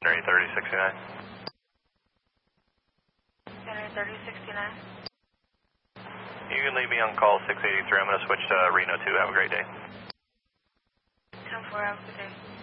January 3069. January 3069. You can leave me on call 683. I'm going to switch to Reno 2. Have a great day. 10-4, have a good day.